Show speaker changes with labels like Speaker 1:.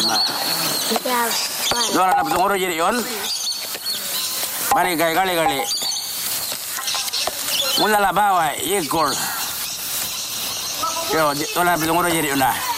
Speaker 1: ba. Doon na patunguro diri yon. Mari gali. Mula la bawa ikol. Yo, doon na patunguro diri yon na.